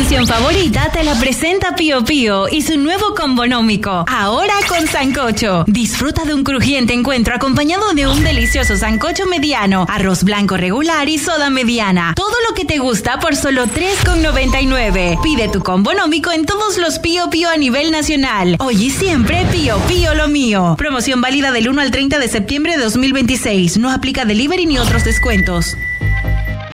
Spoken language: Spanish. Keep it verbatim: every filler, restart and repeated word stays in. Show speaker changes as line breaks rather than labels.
canción favorita te la presenta Pío Pío y su nuevo combonómico, ahora con sancocho. Disfruta de un crujiente encuentro acompañado de un delicioso sancocho mediano, arroz blanco regular y soda mediana. Todo lo que te gusta por solo tres con noventa y nueve. Pide tu combonómico en todos los Pío Pío a nivel nacional. Hoy y siempre Pío Pío lo mío. Promoción válida del uno al treinta de septiembre de dos mil veintiséis. No aplica delivery ni otros descuentos.